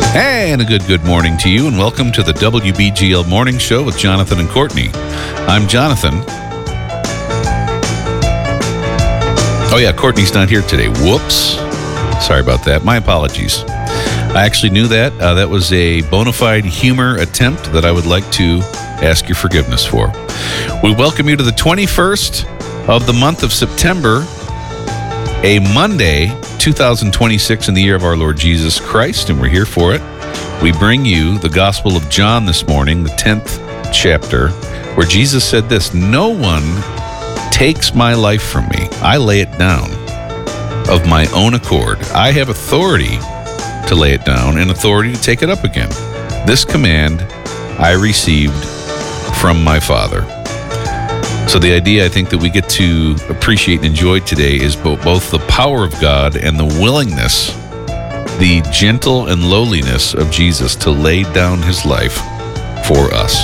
And a good morning to you, and welcome to the WBGL Morning Show with Jonathan and Courtney. I'm Jonathan. Oh yeah, Courtney's not here today. Whoops. Sorry about that. My apologies. I actually knew that. That was a bona fide humor attempt that I would like to ask your forgiveness for. We welcome you to the 21st of the month of September, a Monday, 2026 in the year of our Lord Jesus Christ, and we're here for it. We bring you the Gospel of John this morning, the 10th chapter, where Jesus said this: "No one takes my life from me. I lay it down of my own accord. I have authority to lay it down and authority to take it up again. This command I received from my Father." So the idea I think that we get to appreciate and enjoy today is both the power of God and the willingness, the gentle and lowliness of Jesus to lay down his life for us.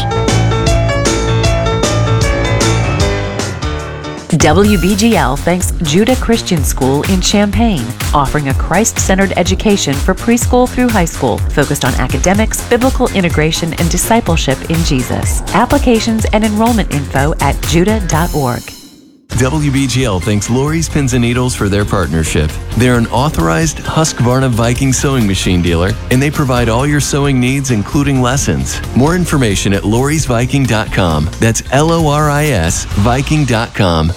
WBGL thanks Judah Christian School in Champaign, offering a Christ-centered education for preschool through high school, focused on academics, biblical integration, and discipleship in Jesus. Applications and enrollment info at judah.org. WBGL thanks Lori's Pins and Needles for their partnership. They're an authorized Husqvarna Viking sewing machine dealer, and they provide all your sewing needs, including lessons. More information at lorisviking.com. That's LORIS Viking.com.